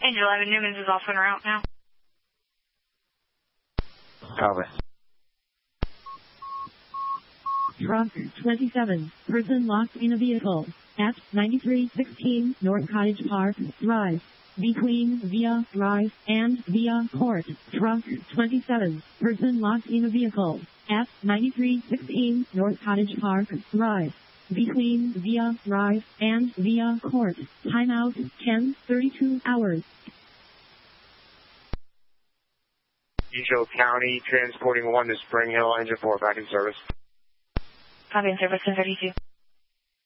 Angel 11 Newman's is off en route now. Copy. Truck 27, person locked in a vehicle at 9316 North Cottage Park Drive, between Via Drive and Via Court. Truck 27, person locked in a vehicle at 9316 North Cottage Park Drive, between Via Drive and Via Court. Timeout 10:32 hours. Angel County, transporting 1 to Spring Hill, engine 4 back in service. Copy in service 1032.